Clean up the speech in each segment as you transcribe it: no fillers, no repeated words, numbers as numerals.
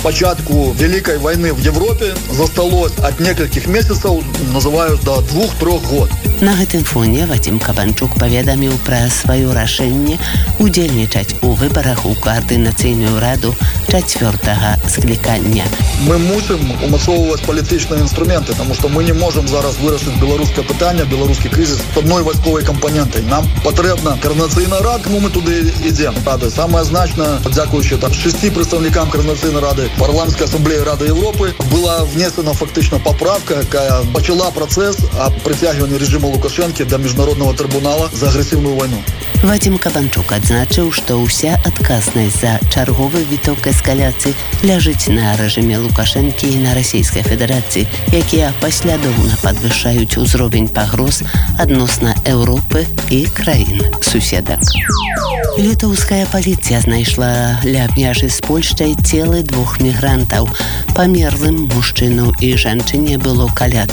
початку Великой войны в Европе засталось от нескольких месяцев, называют, до 2-3 год. На гэтым фоне Вадим Кабанчук паведаміў пра сваё рашэнне удзельнічаць у выбарах у координаційную раду 4-го скликання. Мы мусим умацоўваць палітычныя інструменты, потому что мы не можем зараз вырашыць беларускае пытанне, беларускі кризис с одной войсковой компонентой. Нам потребна координаційная рада, тому мы туды ідзем. Самое значное, дзякуючи 6 представникам координаційної ради Парламентской ассамблеи Рады Европы, была внесена фактично поправка, якая почала процесс о притягивании режима Лукашенко до Международного трибунала за агрессивную войну. Вадим Кабанчук адзначыў, што ўся адказнасць за чарговы віток эскаляцыі ляжыць на рэжыме Лукашэнкі і на Расійскай Федэрацыі, якія паслядоўна падвышаюць узровень пагроз адносна Еўропы і краін суседак. Літоўская паліцыя знайшла ля мяжы з Польшчай целы 2 мігрантаў. Памерлым мужчыну і жанчыне было каля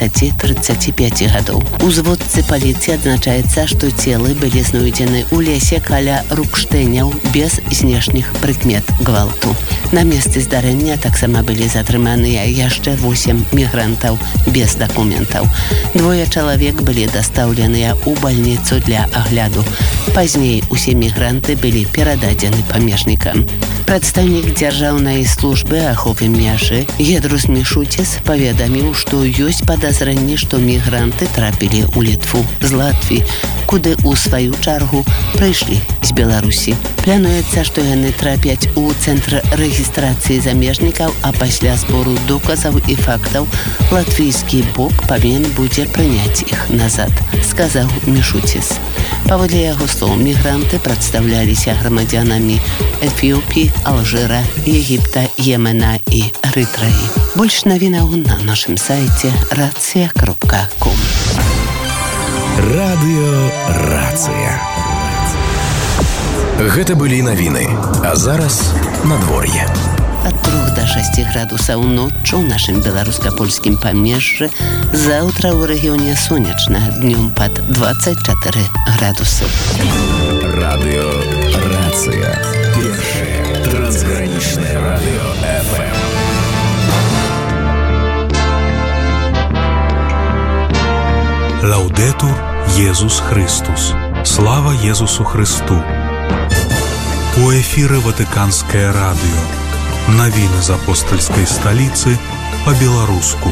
30-35 гадоў. У зводцы паліцыі адзначаецца, што целы былі знойдзены ў лесе каля Рукштеняў без знешніх прыкмет гвалту. На месцы здарэння таксама былі затрыманыя яшчэ 8 мігрантаў без дакументаў. 2 чалавек былі дастаўленыя ў бальніцу для агляду. Пазней усе мігранты былі перададзены памежнікам. Прадстаўнік дзяржаўнай службы аховы мяжы Гедрус Мішуціс паведаміў, што ёсць падазрэнні, што мігранты трапілі ў Літву з Латвіі, куды ў сваю чаргу прыйшлі з Беларусі. Плануецца, што яны трапяць у цэнтр рэгістрацыі замежнікаў, а пасля збору доказаў і фактаў латвійскі бок павінен будзе прыняць іх назад, сказаў Мішуціс. Паводле яго слоў, мігранты прадстаўляліся грамадзянамі Эфіопіі, Алжыра, Егіпта, Йемена і Эрытрэі. Больш навінаў на нашым сайце racja.com. Радыё Рацыя. Гэта былі навіны, а зараз надвор'е. Ад 3 до 6 градусаў ноччу ў нашым беларуска-польскім памежжы. Заўтра ў рэгіёне сонечна, днём пад 24 градусы. Радыё Рацыя. Першае трансгранічнае радыё FM. Лаўдетур Єсус Христос. Слава Єсусу Христу. У эфіры Ватыканскае радыё. Навіны з апостальскай сталіцы па-беларуску.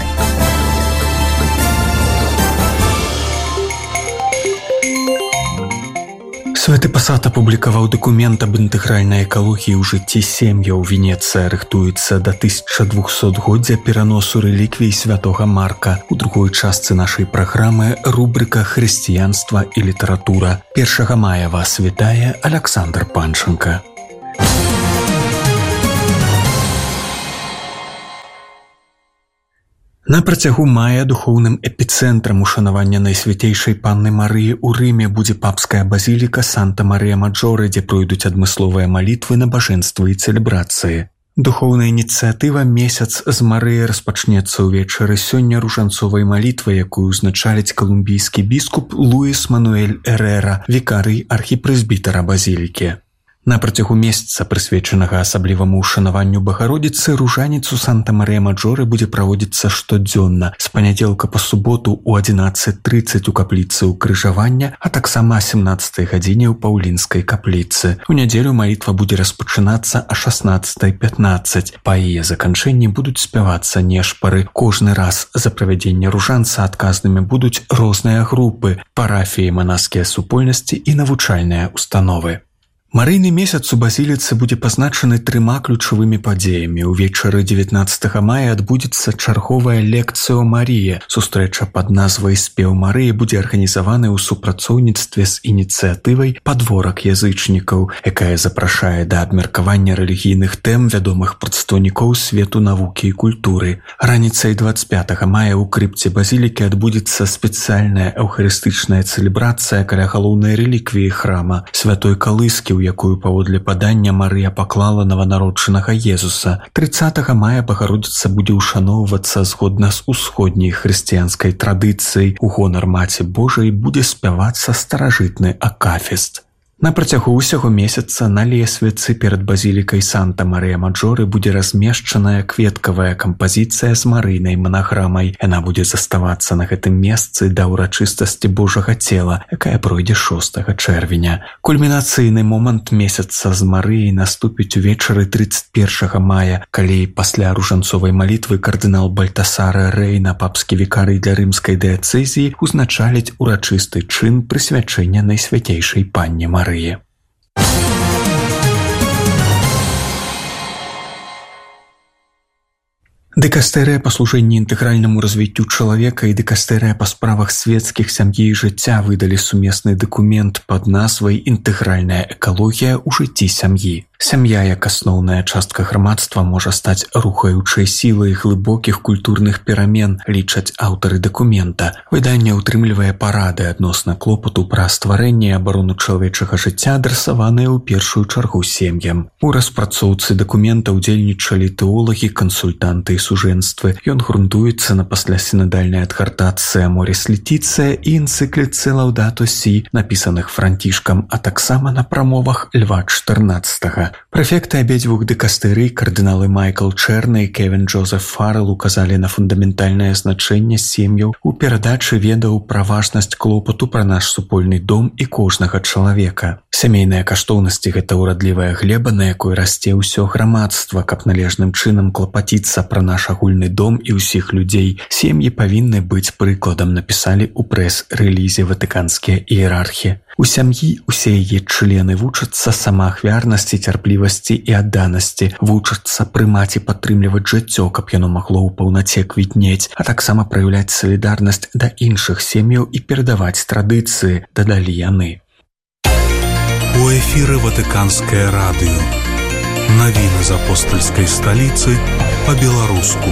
Святы Пасат апублікаваў дакумент аб інтэгральнай экалогіі ў жыцці сем'яў. Венецыя рыхтуецца да 1200-годдзя пераносу рэліквій святога Марка. У другой частцы нашай праграмы рубрыка «Хрысціянства і літаратура». 1 мая вас вітае Александр Панченко. На працягу мая духоўным эпіцэнтрам ушанавання Найсвяцейшай Панны Марыі ў Рыме будзе папская базіліка Санта-Марыя-Маджоре, дзе пройдуць адмысловыя малітвы, набажэнствы і цэлебрацыі. Духоўная ініцыятыва «Месяц з Марыі» распачнецца ўвечары сёння ружанцовай малітвай, якую ўзначаліць калумбійскі біскуп Луіс Мануэль Эрера, вікарый архіпрэзбітара базілікі. На працягу месяца, прысвечанага асабліваму ушанаванню Багародзіцы, ружаніцу Санта-Марыя-Маджоре будзе праводзіцца штодзённа з панядзелка па суботу ў 11:30 у капліцы ўкрыжавання, а таксама 17 гадзіне ў Паўлінскай капліцы. У нядзелю малітва будзе распачынацца а 16:15. Па яе заканчэнні будуць спявацца нешпары. Кожны раз за правядзенне ружанца адказнымі будуць розныя групы, парафіі, манаскія супольнасці і навучальныя установы. Марыйны месяц у базіліцы будзе пазначаны 3 ключавымі падзеямі. Увечары 19 мая адбудзецца чарговая лекцыя о Марыі. Сустрэча пад назвай «Спеў Марыі» будзе арганізаваны ў супрацоўніцтве з ініцыятывай «Падворак язычнікаў», якая запрашае да абмеркавання рэлігійных тэм вядомых прадстаўнікоў свету навукі і культуры. Раніцай 25 мая ў крыпце базілікі адбудзецца спецыяльная эўхарыстычная цэлебрацыя каля галоўнай рэліквіі храма святой Калыскі, якую паводле падання Марыя паклала нованароджанага Езуса. 30 мая Багародзіца будзе ушаноўвацца згодна з усходняй хрысціянскай традыцыяй. У гонар Маці Божай будзе спявацца старажытны акафіст. На працягу ўсяго месяца на лесвіцы перад базілікай Санта-Марыя-Маджоры будзе размешчаная кветкавая кампазіцыя з марыйнай манаграмай. Яна будзе заставацца на гэтым месцы да ўрачыстасці Божага цела, якая пройдзе 6 чэрвеня. Кульмінацыйны момант месяца з Марыяй наступіць увечары 31 мая, калі пасля ружанцовай малітвы кардынал Бальтасара Рэйна, папскі вікарый для рымскай дыяцэзіі, узначаліць урачысты чын прысвячэння Найсвяцейшай Панне Марыі. Дыкастэрыя па служэнні інтэгральнаму развіццю чалавека і дыкастэрыя па справах светскіх, сям'і і жыцця выдалі сумесны дакумент пад назвай «Інтэгральная экалогія ў жыцці сям'і». Сям'я, як асноўная частка грамадства, можа стаць рухаючай сілай глыбокіх культурных перамен, лічаць аўтары дакумента. Выданне ўтрымлівае парады адносна клопату пра стварэнне і абарону чалавечага жыцця, адрасаваныя ў першую чаргу сем'ям. У распрацоўцы дакумента ўдзельнічалі тэолагі, кансультанты і сужэнствы. Ён грунтуецца на паслясінадальнай адгартацыі Аморіс Летіцыя і энцыкліцы Лаўдату Сі, напісаных Францішкам, а таксама на прамовах Льва XIV. Прэфекты абедзвюх дыкастэрый, кардыналы Майкл Чэрна і Кевін Джозеф Фаррелл, указалі на фундаментальнае значэнне сем'яў у перадачы ведаў пра важнасць клопату пра наш супольны дом і кожнага чалавека. Сямейныя каштоўнасці – гэта ўрадлівая глеба, на якой расце ўсё грамадства, каб належным чынам клапаціцца пра наш агульны дом і ўсіх людзей. Сем'і павінны быць прыкладам, напісалі ў прэс-рэлізе ватыканскія іерархі. У сям'і усе яе члены вучацца самаахвярнасці, цярплівасці і адданасці, вучацца прымаць і падтрымліваць жыццё, каб яно магло ў паўнаце квітнець, а таксама праяўляць салідарнасць да іншых сем'яў і перадаваць традыцыі, дадалі яны. У эфіры Ватыканскае радыё. Навіны з апостальскай сталіцы па-беларуску.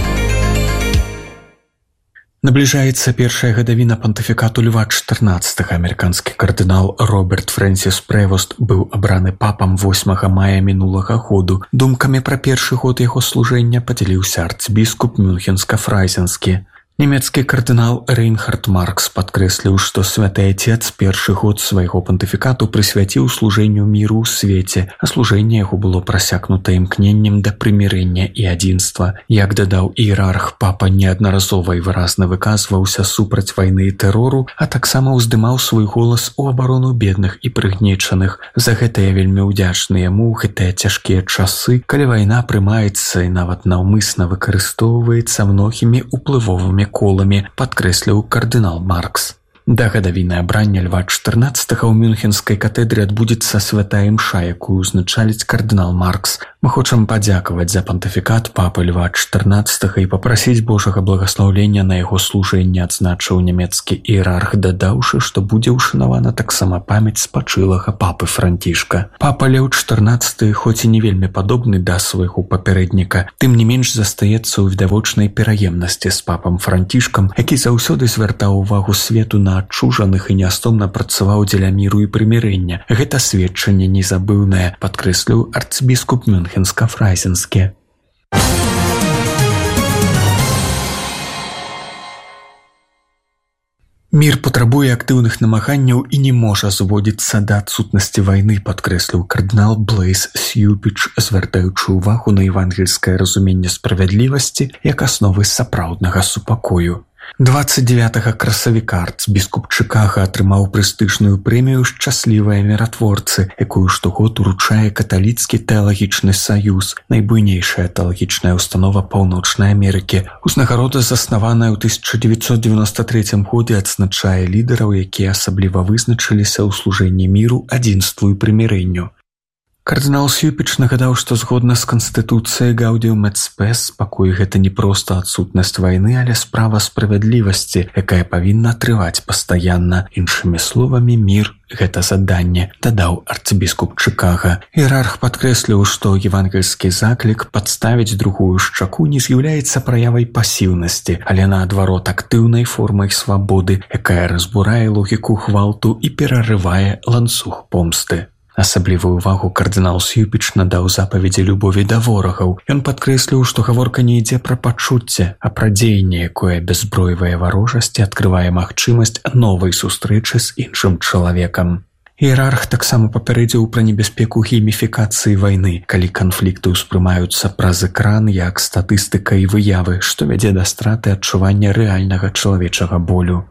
Набліжаецца першая гадавіна пантыфікату Льва XIV. Амерыканскі кардынал Роберт Фрэнсіс Прэвост быў абраны папам 8 мая мінулага году. Думкамі пра першы год яго служэння падзяліўся арцбіскуп Мюнхенска-Фрайзенскі. Нямецкі кардынал Рейнхард Маркс падкрэсліў, што святы Ацец першы год свайго пантыфікату прысвяціў служэнню міру ў свеце, а служэнне яго было прасякнута імкненнем да прымірэння і адзінства. Як дадаў іерарх, папа неаднаразова і выразна выказваўся супраць вайны і тэрору, а таксама ўздымаў свой голас у абарону бедных і прыгнечаных. За гэта я вельмі ўдзячны яму ў гэтыя цяжкія часы, калі вайна прымаецца і нават наўмысна выкарыстоўваецца многімі ўплывовымі коламі, падкрэсліў кардынал Маркс. Да гадавіны абрання Льва XIV ў Мюнхенскай катэдры адбудзецца святая імша, якую ўзначаліць кардынал Маркс. Мы хочам падзякаваць за пантыфікат папы Льва XIV і папрасіць Божага благаслаўлення на яго служэнне, адзначыў нямецкі іерарх, дадаўшы, што будзе ўшанавана таксама памяць спачылага папы Францішка. Папа Леў XIV, хоць і не вельмі падобны да свайго папярэдніка, тым не менш застаецца ў відавочнай пераемнасці з папам Францішкам, які заўсёды звяртаў увагу свету на адчужаных і нястомна працаваў дзеля міру і прымірэння. Гэта сведчанне незабыўнае, падкрэсліў арцбіскуп Мюнхенска-Фрайзенскі. Мір патрабуе актыўных намаганняў і не можа зводзіцца да адсутнасці вайны, падкрэсліў кардынал Блэйз Сьюпіч, звяртаючы ўвагу на евангельскае разуменне справядлівасці як асновы сапраўднага супакою. 29 красавіка арцбіскуп Чыкага атрымаў прэстыжную прэмію «Шчаслівыя міратворцы», якую штогод уручае каталіцкі тэалагічны саюз, найбуйнейшая тэалагічная ўстанова Паўночнай Амерыкі. Узнагарода, заснаваная ў 1993 годзе, адзначае лідараў, якія асабліва вызначыліся ў служэнні міру, адзінству і прымірэнню. Кардынал Сьюпіч нагадаў, што згодна з канстытуцыяй Гаўдіум эт Спэс, спакой гэта не проста адсутнасць вайны, але справа справядлівасці, якая павінна трываць пастаянна. Іншымі словамі, мір – гэта заданне, дадаў арцбіскуп Чыкага. Іерарх падкрэсліў, што евангельскі заклік падставіць другую шчаку не з'яўляецца праявай пасіўнасці, але наадварот актыўнай формай свабоды, якая разбурае логіку гвалту і перарывае ланцуг помсты. Асаблівую ўвагу кардынал Сьюпіч надаў запаведзі любові да ворагаў. Ён падкрэсліў, што гаворка не ідзе пра пачуцце, а пра дзеянне, якое бяззброевая варожасць адкрывае магчымасць новай сустрэчы з іншым чалавекам. Іерарх таксама папярэдзіў пра небяспеку гейміфікацыі вайны, калі канфлікты ўспрымаюцца праз экран як статыстыка і выявы, што вядзе да страты адчування рэальнага чалавечага болю.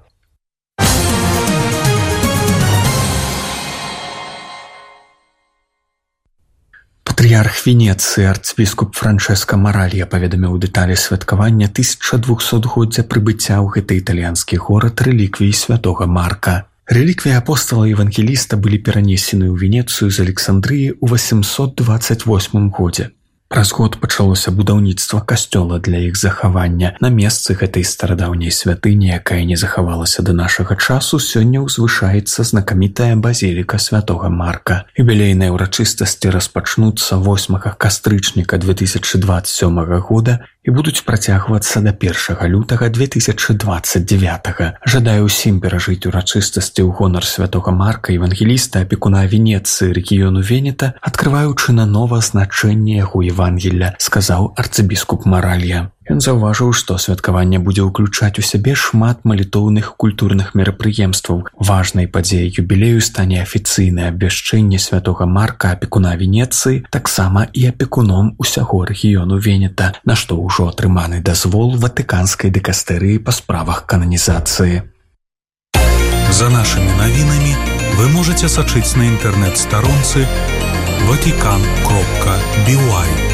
Патрыярх Венецыі арцбіскуп Франчэска Маралья паведаміў дэталі святкавання 1200-годдзя прыбыцця ў гэты італьянскі горад рэліквій святога Марка. Рэліквіі апостала-евангеліста былі перанесены ў Венецыю з Александрыі ў 828 годзе. Праз год пачалося будаўніцтва касцёла для іх захавання. На месцы гэтай старадаўняй святыні, якая не захавалася да нашага часу, сёння ўзвышаецца знакамітая базіліка святога Марка. Юбілейныя ўрачыстасці распачнуцца 8 кастрычніка 2027 года і будуць працягвацца да 1 лютага 2029. Жадаю ўсім перажыць урачыстасці ў гонар святога Марка, евангеліста, апекуна Венецыі, рэгіёну Венета, адкрываючы нанова значэнне яго Евангелля, сказаў арцыбіскуп Маралья. Ён заўважыў, што святкаванне будзе ўключаць у сябе шмат малітоўных культурных мерапрыемстваў. Важнай падзеяй юбілею стане афіцыйнае абвяшчэнне святога Марка, апекуна Венецыі, таксама і апекуном усяго рэгіёну Венета, на што ўжо атрыманы дазвол Ватыканскай дыкастэрыі па справах кананізацыі. За нашымі навінамі вы можаце сачыць на інтэрнэт-старонцы vatican.by.